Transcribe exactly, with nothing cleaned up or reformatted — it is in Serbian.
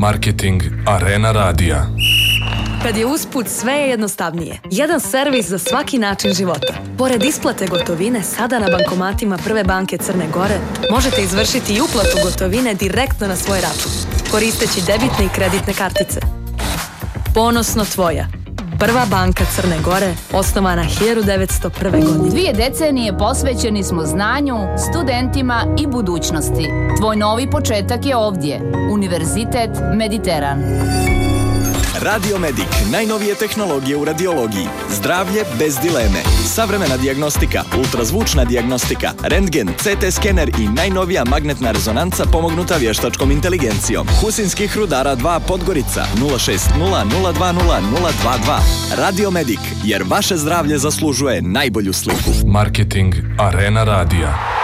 Marketing Arena Radija. Kad je usput sve je jednostavnije. Jedan servis za svaki način života. Pored isplate gotovine, sada na bankomatima Prve banke Crne Gore možete izvršiti i uplatu gotovine direktno na svoj račun, koristeći debitne i kreditne kartice. Ponosno tvoja. Prva banka Crne Gore, osnovana hiljadu devetsto prve. godine. Dvije decenije posvećeni smo znanju, studentima i budućnosti. Tvoj novi početak je ovdje. Univerzitet Mediteran. Radiomedik, najnovije tehnologije u radiologiji. Zdravlje bez dileme. Savremena dijagnostika, ultrazvučna dijagnostika, rentgen, C T skener i najnovija magnetna rezonanca pomognuta vještačkom inteligencijom. Husinskih rudara dva Podgorica nula šest nula nula dva nula nula dva dva. Radiomedik, jer vaše zdravlje zaslužuje najbolju sliku. Marketing Arena Radija.